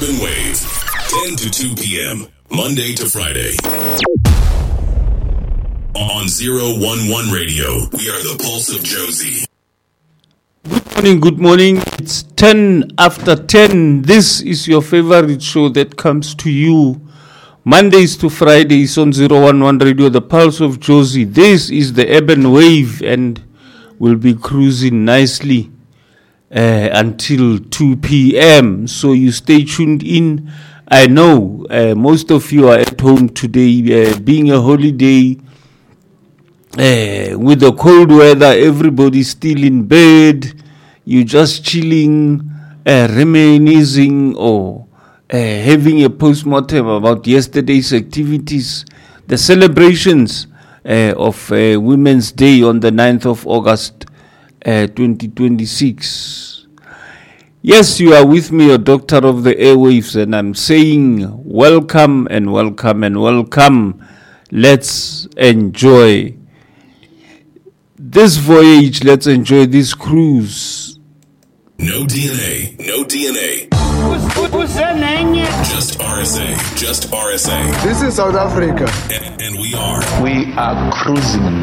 Urban Wave, 10 to 2 p.m., Monday to Friday. On 011 Radio, we are the Pulse of Josie. Good morning. It's 10 after 10. This is your favorite show that comes to you Mondays to Fridays on 011 Radio, the Pulse of Josie. This is the Urban Wave, and we'll be cruising nicely until 2 p.m. So you stay tuned in. I know most of you are at home today, being a holiday. With the cold weather, everybody's still in bed. You're just chilling, reminiscing, or having a post-mortem about yesterday's activities. The celebrations of Women's Day on the 9th of August, 2026. Yes, you are with me, a doctor of the airwaves, and I'm saying welcome and welcome and welcome. Let's enjoy this voyage. Let's enjoy this cruise. No DNA, no DNA. Who's that name? Just RSA, just RSA. This is South Africa. And we are cruising